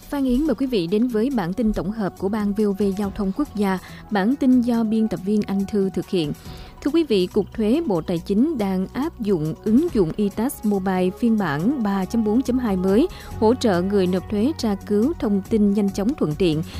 Phan Yến mời quý vị đến với bản tin tổng hợp của Ban VOV Giao thông Quốc gia, bản tin do biên tập viên Anh Thư thực hiện. Thưa quý vị, Cục Thuế Bộ Tài chính đang áp dụng ứng dụng iTax Mobile phiên bản 3.4.2 mới, hỗ trợ người nộp thuế tra cứu thông tin nhanh chóng thuận tiện